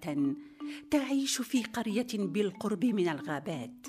امرأة تعيش في قرية بالقرب من الغابات،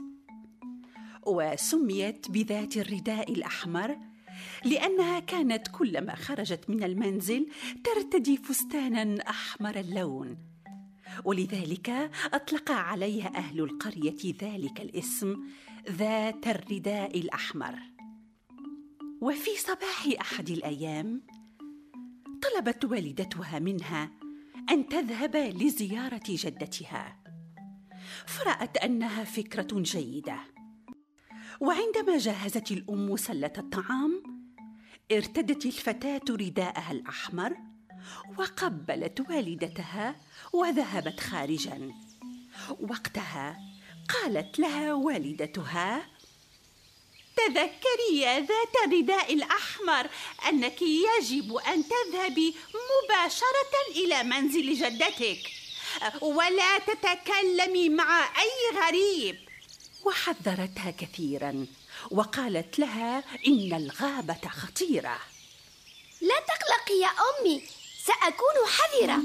وسميت بذات الرداء الأحمر لأنها كانت كلما خرجت من المنزل ترتدي فستاناً أحمر اللون، ولذلك أطلق عليها أهل القرية ذلك الاسم، ذات الرداء الأحمر. وفي صباح أحد الأيام طلبت والدتها منها أن تذهب لزيارة جدتها، فرأت أنها فكرة جيدة. وعندما جهزت الأم سلة الطعام ارتدت الفتاة رداءها الأحمر وقبلت والدتها وذهبت خارجا. وقتها قالت لها والدتها: تذكري يا ذات الرداء الأحمر أنك يجب أن تذهبي مباشرة إلى منزل جدتك ولا تتكلمي مع أي غريب. وحذرتها كثيرا وقالت لها إن الغابة خطيرة. لا تقلقي يا أمي، سأكون حذرة.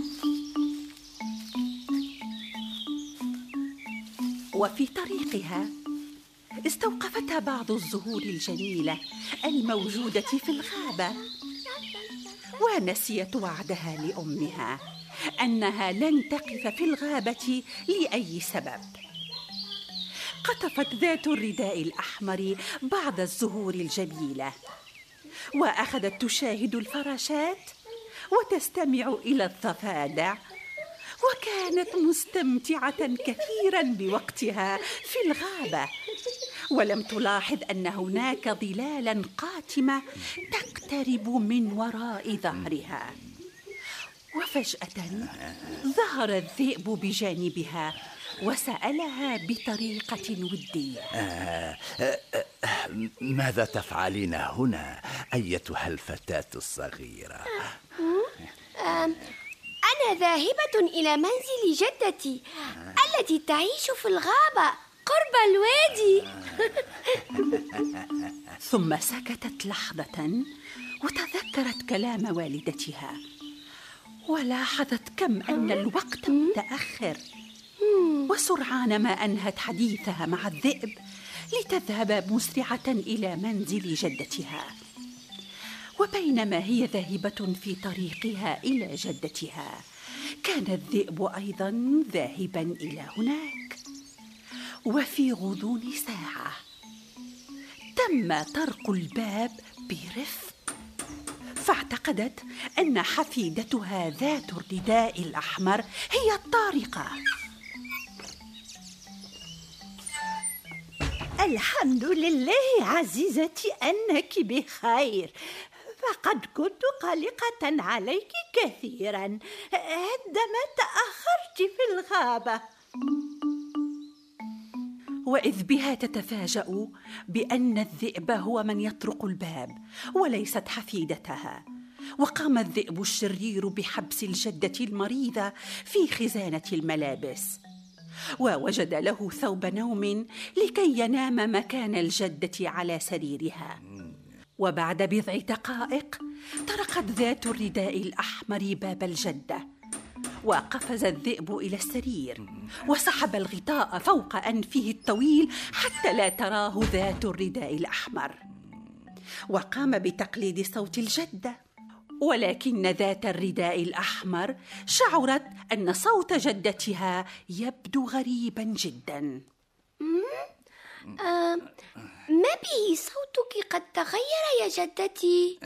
وفي طريقها استوقفتها بعض الزهور الجميلة الموجودة في الغابة، ونسيت وعدها لأمها أنها لن تقف في الغابة لأي سبب. قطفت ذات الرداء الأحمر بعض الزهور الجميلة وأخذت تشاهد الفراشات وتستمع إلى الضفادع، وكانت مستمتعة كثيرا بوقتها في الغابة، ولم تلاحظ أن هناك ظلالا قاتمة تقترب من وراء ظهرها. وفجأة ظهر الذئب بجانبها وسألها بطريقة ودية: ماذا تفعلين هنا أيتها الفتاة الصغيرة؟ أنا ذاهبة إلى منزل جدتي التي تعيش في الغابة قرب الوادي. ثم سكتت لحظة وتذكرت كلام والدتها، ولاحظت كم أن الوقت متأخر، وسرعان ما أنهت حديثها مع الذئب لتذهب مسرعة إلى منزل جدتها. وبينما هي ذاهبة في طريقها إلى جدتها كان الذئب أيضا ذاهبا إلى هناك. وفي غضون ساعة تم طرق الباب برفق، فاعتقدت أن حفيدتها ذات الرداء الأحمر هي الطارقة. الحمد لله عزيزتي أنك بخير، فقد كنت قلقة عليك كثيرا عندما تأخرت في الغابة. وإذ بها تتفاجأ بأن الذئب هو من يطرق الباب وليست حفيدتها. وقام الذئب الشرير بحبس الجدة المريضة في خزانة الملابس، ووجد له ثوب نوم لكي ينام مكان الجدة على سريرها. وبعد بضع دقائق طرقت ذات الرداء الأحمر باب الجدة، وقفز الذئب إلى السرير وسحب الغطاء فوق أنفه الطويل حتى لا تراه ذات الرداء الأحمر، وقام بتقليد صوت الجدة. ولكن ذات الرداء الأحمر شعرت أن صوت جدتها يبدو غريبا جدا. ما به صوتك قد تغير يا جدتي؟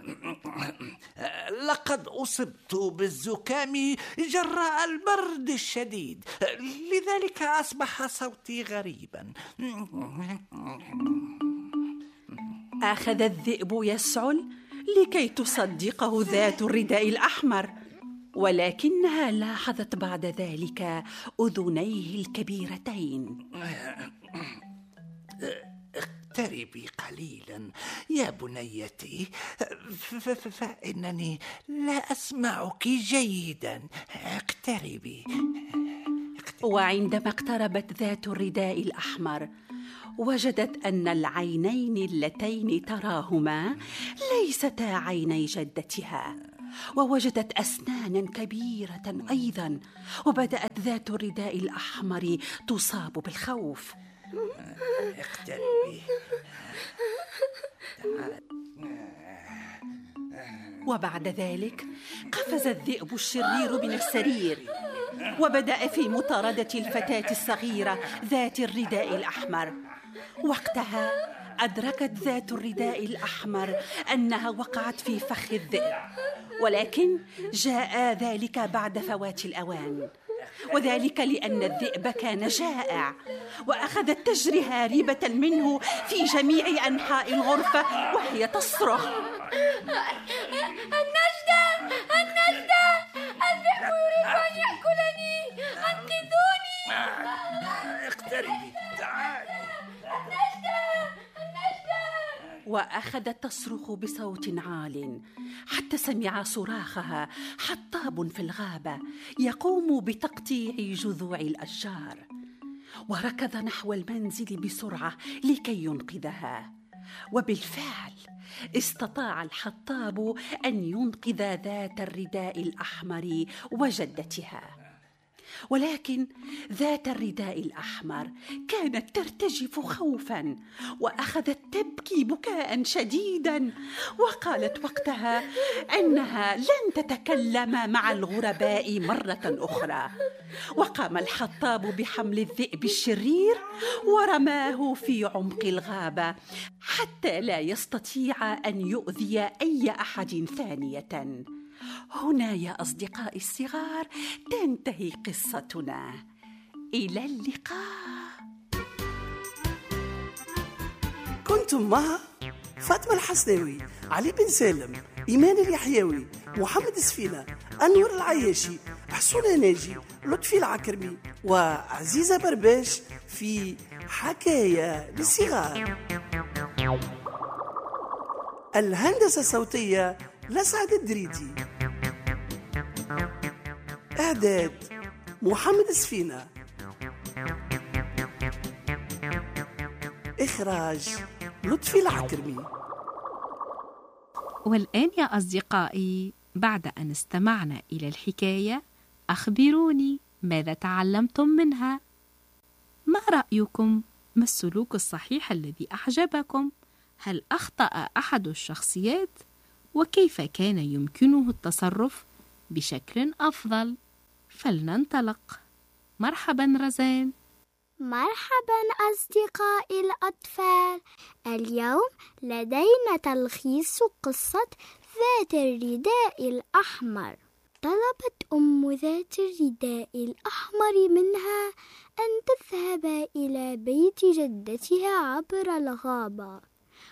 لقد أصبت بالزكام جراء البرد الشديد، لذلك أصبح صوتي غريبا. أخذ الذئب يسعل لكي تصدقه ذات الرداء الأحمر، ولكنها لاحظت بعد ذلك أذنيه الكبيرتين. اقتربي قليلا يا بنيتي، فإنني لا أسمعك جيدا. اقتربي. وعندما اقتربت ذات الرداء الأحمر وجدت أن العينين اللتين تراهما ليستا عيني جدتها، ووجدت أسنانا كبيرة أيضا، وبدأت ذات الرداء الأحمر تصاب بالخوف. اقتربي. وبعد ذلك قفز الذئب الشرير من السرير وبدأ في مطاردة الفتاة الصغيرة ذات الرداء الأحمر. وقتها أدركت ذات الرداء الأحمر أنها وقعت في فخ الذئب، ولكن جاء ذلك بعد فوات الأوان، وذلك لأن الذئب كان جائع، وأخذت تجري هاربة منه في جميع أنحاء الغرفة وهي تصرخ: النجدة! النجدة! الذئب يريد أن يأكلني! أنقذوني! اقتربي، تعالي. وأخذت تصرخ بصوت عال حتى سمع صراخها حطاب في الغابة يقوم بتقطيع جذوع الأشجار، وركض نحو المنزل بسرعة لكي ينقذها. وبالفعل استطاع الحطاب أن ينقذ ذات الرداء الأحمر وجدتها، ولكن ذات الرداء الأحمر كانت ترتجف خوفا وأخذت تبكي بكاء شديدا، وقالت وقتها أنها لن تتكلم مع الغرباء مرة أخرى. وقام الحطاب بحمل الذئب الشرير ورماه في عمق الغابة حتى لا يستطيع أن يؤذي أي أحد ثانية. هنا يا أصدقائي الصغار تنتهي قصتنا. إلى اللقاء. كنتم مع فاطمة الحسناوي، علي بن سالم، إيمان اليحيوي، محمد سفينة، أنور العياشي، حسونة ناجي، لطفي العكرمي، وعزيزة برباش في حكاية للصغار. الهندسة الصوتية لسعد الدريدي. إعداد محمد سفينة. إخراج لطفي العكرمي. والآن يا أصدقائي، بعد أن استمعنا إلى الحكاية، أخبروني ماذا تعلمتم منها؟ ما رأيكم؟ ما السلوك الصحيح الذي أعجبكم؟ هل أخطأ أحد الشخصيات؟ وكيف كان يمكنه التصرف بشكل أفضل؟ فلننطلق. مرحبا رزان. مرحبا أصدقائي الأطفال. اليوم لدينا تلخيص قصة ذات الرداء الأحمر. طلبت أم ذات الرداء الأحمر منها أن تذهب إلى بيت جدتها عبر الغابة،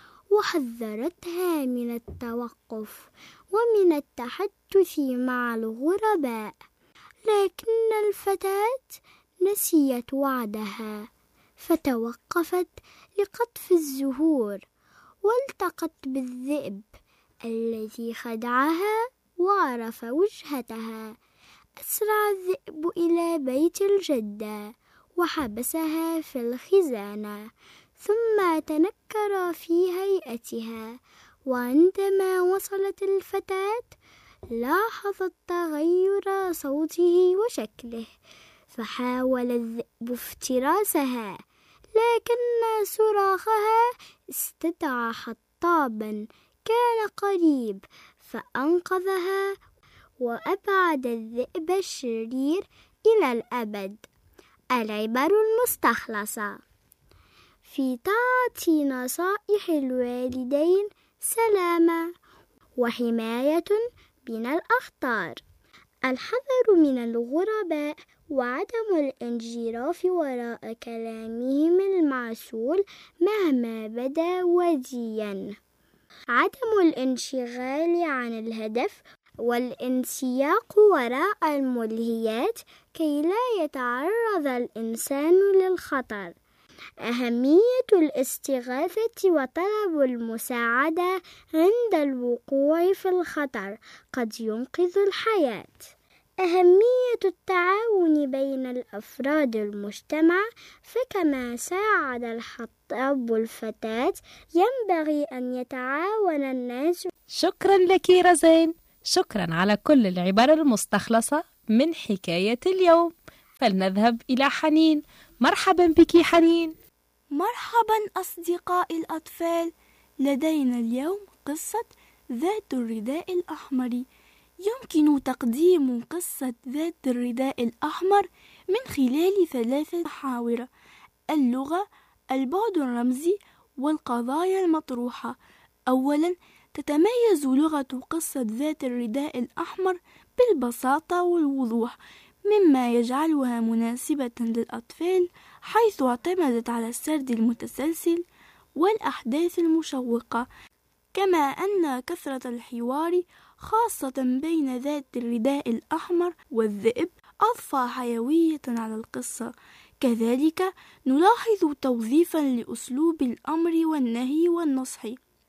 وحذرتها من التوقف ومن التحدث مع الغرباء، لكن الفتاة نسيت وعدها فتوقفت لقطف الزهور، والتقت بالذئب الذي خدعها وعرف وجهتها. أسرع الذئب إلى بيت الجدة وحبسها في الخزانة، ثم تنكر في هيئتها. وعندما وصلت الفتاة لاحظت تغير صوته وشكله، فحاول الذئب افتراسها، لكن صراخها استدعى حطابا كان قريب فأنقذها وأبعد الذئب الشرير إلى الأبد. العبر المستخلصة: في طاعة نصائح الوالدين سلامة، وحماية من الأخطار. الحذر من الغرباء وعدم الانجراف وراء كلامهم المعسول مهما بدا وديا. عدم الانشغال عن الهدف والانسياق وراء الملهيات كي لا يتعرض الإنسان للخطر. أهمية الاستغاثة وطلب المساعدة عند الوقوع في الخطر قد ينقذ الحياة. أهمية التعاون بين الأفراد المجتمع، فكما ساعد الحطاب الفتاة ينبغي أن يتعاون الناس. شكرا لك رزان، شكرا على كل العبارة المستخلصة من حكاية اليوم. فلنذهب إلى حنين. مرحبا بك حنين. مرحبا أصدقائي الأطفال، لدينا اليوم قصة ذات الرداء الأحمر. يمكن تقديم قصة ذات الرداء الأحمر من خلال 3 محاور: اللغة، البعد الرمزي، والقضايا المطروحة. أولا، تتميز لغة قصة ذات الرداء الأحمر بالبساطة والوضوح، مما يجعلها مناسبة للأطفال، حيث اعتمدت على السرد المتسلسل والأحداث المشوقة، كما أن كثرة الحوار خاصة بين ذات الرداء الأحمر والذئب أضفى حيوية على القصة. كذلك نلاحظ توظيفا لأسلوب الأمر والنهي والنصح،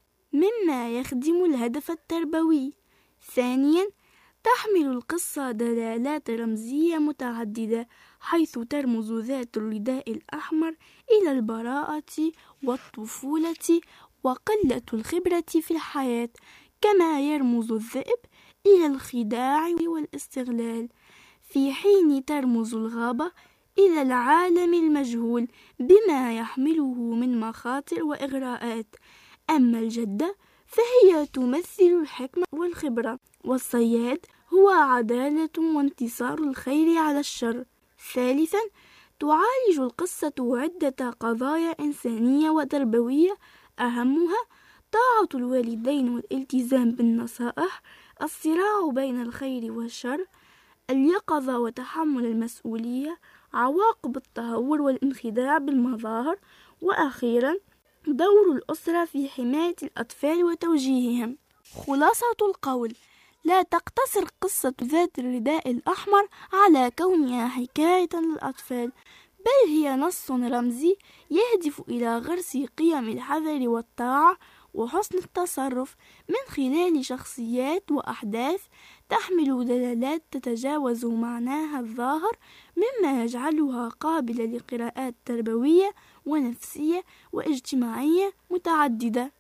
مما يخدم الهدف التربوي. ثانيا، تحمل القصة دلالات رمزية متعددة، حيث ترمز ذات الرداء الأحمر إلى البراءة والطفولة وقلة الخبرة في الحياة، كما يرمز الذئب إلى الخداع والاستغلال، في حين ترمز الغابة إلى العالم المجهول بما يحمله من مخاطر وإغراءات. أما الجدة فهي تمثل الحكمة والخبرة، والصياد هو عدالة وانتصار الخير على الشر. ثالثا، تعالج القصة عدة قضايا إنسانية وتربوية، أهمها طاعة الوالدين والالتزام بالنصائح، الصراع بين الخير والشر، اليقظة وتحمل المسؤولية، عواقب التهور والانخداع بالمظاهر، وأخيرا دور الأسرة في حماية الأطفال وتوجيههم. خلاصة القول: لا تقتصر قصة ذات الرداء الأحمر على كونها حكاية للأطفال، بل هي نص رمزي يهدف إلى غرس قيم الحذر والطاعة وحسن التصرف من خلال شخصيات وأحداث تحمل دلالات تتجاوز معناها الظاهر، مما يجعلها قابلة لقراءات تربوية ونفسية واجتماعية متعددة.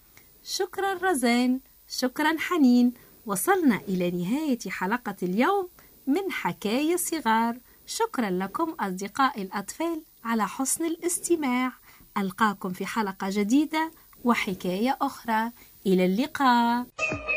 شكرا رزان. شكرا حنين. وصلنا إلى نهاية حلقة اليوم من حكاية صغار. شكرا لكم أصدقائي الأطفال على حسن الاستماع. ألقاكم في حلقة جديدة وحكاية أخرى. إلى اللقاء.